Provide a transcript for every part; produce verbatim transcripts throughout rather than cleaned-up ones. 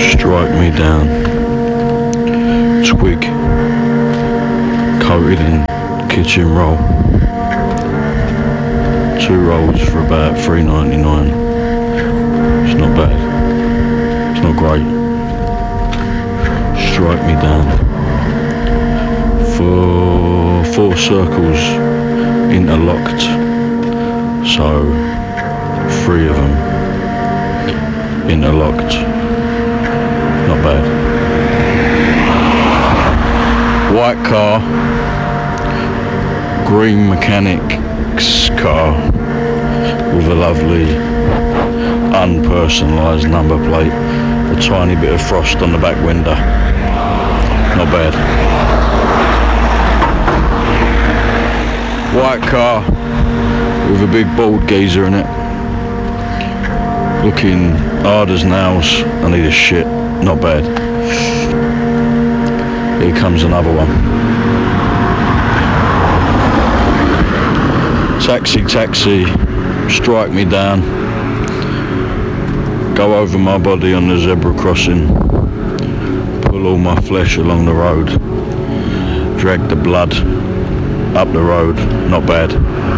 Strike me down. Twig coated in kitchen roll. Two rolls for about three ninety-nine. It's not bad. It's not great. Strike me down. For four circles interlocked. So three of them interlocked. Not bad. White car. Green mechanic's car with a lovely unpersonalised number plate, a tiny bit of frost on the back window. Not bad. White car with a big bald geezer in it, looking hard as nails. I need a shit. Not bad. Here comes another one. Taxi, taxi, strike me down. Go over my body on the zebra crossing. Pull all my flesh along the road. Drag the blood up the road. Not bad.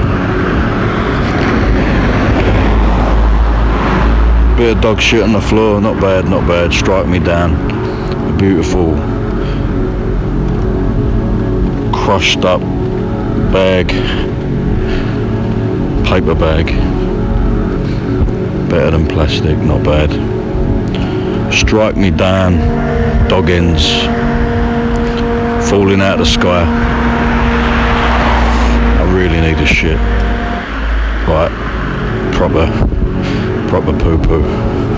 Bit of dog shit on the floor. Not bad, not bad. Strike me down. A beautiful crushed up bag. Paper bag. Better than plastic, not bad. Strike me down. Dog ends falling out of the sky. I really need a shit. Right, proper, proper poo poo.